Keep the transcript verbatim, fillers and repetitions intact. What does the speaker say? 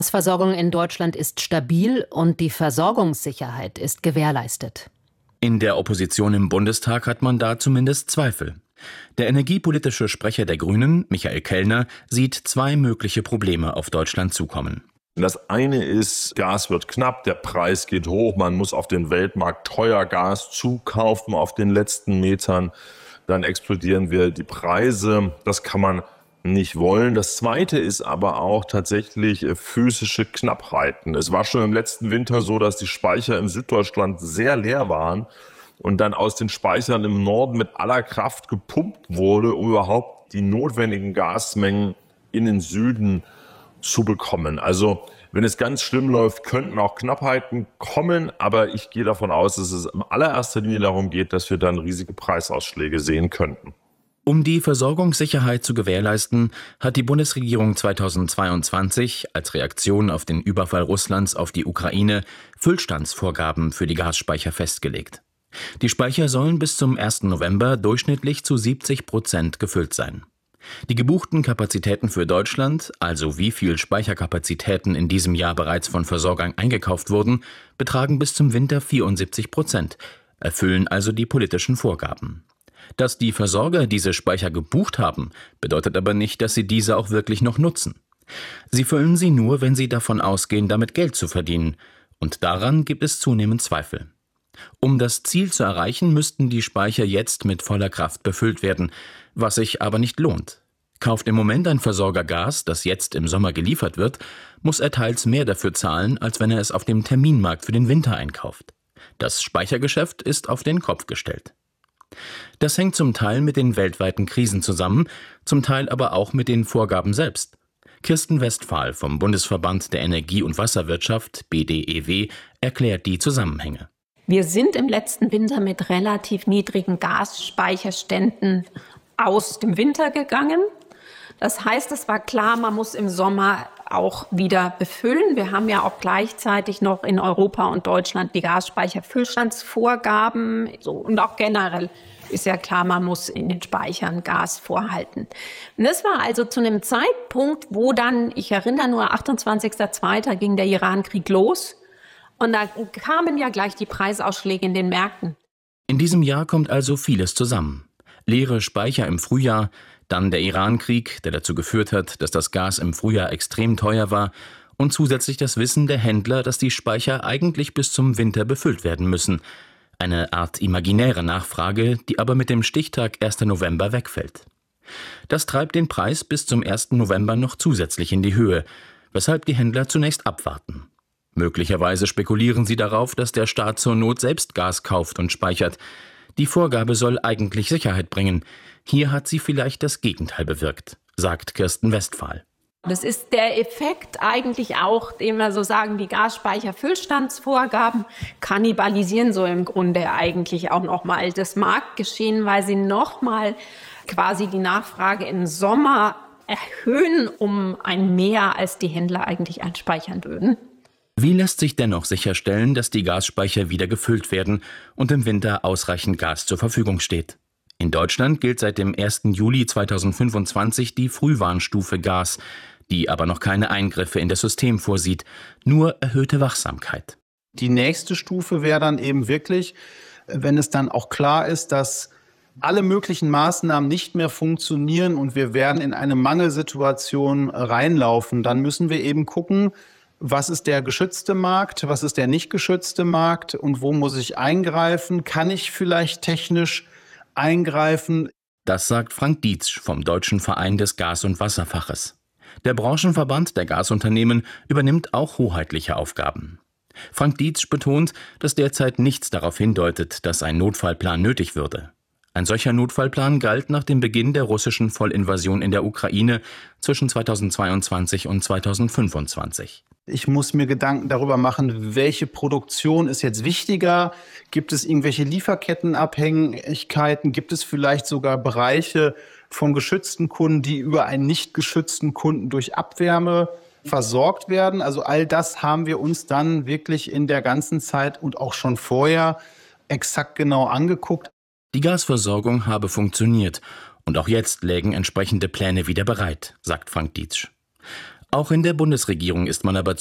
Die Gasversorgung in Deutschland ist stabil und die Versorgungssicherheit ist gewährleistet. In der Opposition im Bundestag hat man da zumindest Zweifel. Der energiepolitische Sprecher der Grünen, Michael Kellner, sieht zwei mögliche Probleme auf Deutschland zukommen. Das eine ist, Gas wird knapp, der Preis geht hoch, man muss auf den Weltmarkt teuer Gas zukaufen auf den letzten Metern, dann explodieren wir die Preise, das kann man nicht wollen. Das zweite ist aber auch tatsächlich physische Knappheiten. Es war schon im letzten Winter so, dass die Speicher in Süddeutschland sehr leer waren und dann aus den Speichern im Norden mit aller Kraft gepumpt wurde, um überhaupt die notwendigen Gasmengen in den Süden zu bekommen. Also wenn es ganz schlimm läuft, könnten auch Knappheiten kommen, aber ich gehe davon aus, dass es in allererster Linie darum geht, dass wir dann riesige Preisausschläge sehen könnten. Um die Versorgungssicherheit zu gewährleisten, hat die Bundesregierung zweitausendzweiundzwanzig als Reaktion auf den Überfall Russlands auf die Ukraine Füllstandsvorgaben für die Gasspeicher festgelegt. Die Speicher sollen bis zum ersten November durchschnittlich zu siebzig Prozent gefüllt sein. Die gebuchten Kapazitäten für Deutschland, also wie viel Speicherkapazitäten in diesem Jahr bereits von Versorgern eingekauft wurden, betragen bis zum Winter vierundsiebzig Prozent, erfüllen also die politischen Vorgaben. Dass die Versorger diese Speicher gebucht haben, bedeutet aber nicht, dass sie diese auch wirklich noch nutzen. Sie füllen sie nur, wenn sie davon ausgehen, damit Geld zu verdienen, und daran gibt es zunehmend Zweifel. Um das Ziel zu erreichen, müssten die Speicher jetzt mit voller Kraft befüllt werden, was sich aber nicht lohnt. Kauft im Moment ein Versorger Gas, das jetzt im Sommer geliefert wird, muss er teils mehr dafür zahlen, als wenn er es auf dem Terminmarkt für den Winter einkauft. Das Speichergeschäft ist auf den Kopf gestellt. Das hängt zum Teil mit den weltweiten Krisen zusammen, zum Teil aber auch mit den Vorgaben selbst. Kirsten Westphal vom Bundesverband der Energie- und Wasserwirtschaft, B D E W, erklärt die Zusammenhänge. Wir sind im letzten Winter mit relativ niedrigen Gasspeicherständen aus dem Winter gegangen. Das heißt, es war klar, man muss im Sommer auch wieder befüllen. Wir haben ja auch gleichzeitig noch in Europa und Deutschland die Gasspeicherfüllstandsvorgaben. So, und auch generell ist ja klar, man muss in den Speichern Gas vorhalten. Und das war also zu einem Zeitpunkt, wo dann, ich erinnere nur, achtundzwanzigster zweiter ging der Irankrieg los. Und da kamen ja gleich die Preisausschläge in den Märkten. In diesem Jahr kommt also vieles zusammen. Leere Speicher im Frühjahr, dann der Irankrieg, der dazu geführt hat, dass das Gas im Frühjahr extrem teuer war, und zusätzlich das Wissen der Händler, dass die Speicher eigentlich bis zum Winter befüllt werden müssen. Eine Art imaginäre Nachfrage, die aber mit dem Stichtag erster November wegfällt. Das treibt den Preis bis zum ersten November noch zusätzlich in die Höhe, weshalb die Händler zunächst abwarten. Möglicherweise spekulieren sie darauf, dass der Staat zur Not selbst Gas kauft und speichert. Die Vorgabe soll eigentlich Sicherheit bringen. Hier hat sie vielleicht das Gegenteil bewirkt, sagt Kirsten Westphal. Das ist der Effekt eigentlich auch, den wir so sagen, die Gasspeicherfüllstandsvorgaben kannibalisieren so im Grunde eigentlich auch nochmal das Marktgeschehen, weil sie nochmal quasi die Nachfrage im Sommer erhöhen um ein Mehr, als die Händler eigentlich einspeichern würden. Wie lässt sich dennoch sicherstellen, dass die Gasspeicher wieder gefüllt werden und im Winter ausreichend Gas zur Verfügung steht? In Deutschland gilt seit dem ersten Juli zweitausendfünfundzwanzig die Frühwarnstufe Gas, die aber noch keine Eingriffe in das System vorsieht, nur erhöhte Wachsamkeit. Die nächste Stufe wäre dann eben wirklich, wenn es dann auch klar ist, dass alle möglichen Maßnahmen nicht mehr funktionieren und wir werden in eine Mangelsituation reinlaufen, dann müssen wir eben gucken, was ist der geschützte Markt, was ist der nicht geschützte Markt und wo muss ich eingreifen? Kann ich vielleicht technisch eingreifen? Das sagt Frank Dietzsch vom Deutschen Verein des Gas- und Wasserfaches. Der Branchenverband der Gasunternehmen übernimmt auch hoheitliche Aufgaben. Frank Dietzsch betont, dass derzeit nichts darauf hindeutet, dass ein Notfallplan nötig würde. Ein solcher Notfallplan galt nach dem Beginn der russischen Vollinvasion in der Ukraine zwischen zweitausendzweiundzwanzig und zweitausendfünfundzwanzig. Ich muss mir Gedanken darüber machen, welche Produktion ist jetzt wichtiger? Gibt es irgendwelche Lieferkettenabhängigkeiten? Gibt es vielleicht sogar Bereiche von geschützten Kunden, die über einen nicht geschützten Kunden durch Abwärme versorgt werden? Also all das haben wir uns dann wirklich in der ganzen Zeit und auch schon vorher exakt genau angeguckt. Die Gasversorgung habe funktioniert und auch jetzt lägen entsprechende Pläne wieder bereit, sagt Frank Dietzsch. Auch in der Bundesregierung ist man aber